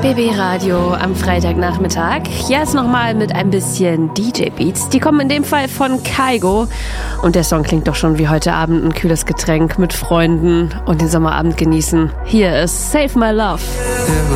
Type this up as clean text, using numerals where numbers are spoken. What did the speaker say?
BB Radio am Freitagnachmittag. Jetzt nochmal mit ein bisschen DJ-Beats. Die kommen in dem Fall von Kygo. Und der Song klingt doch schon wie heute Abend ein kühles Getränk mit Freunden und den Sommerabend genießen. Hier ist Save My Love.